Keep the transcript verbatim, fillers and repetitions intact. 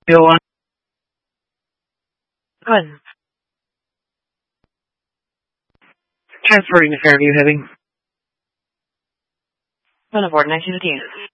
Bill one. Good. Transferring to Fairview Heavy. One aboard, nice to meet you.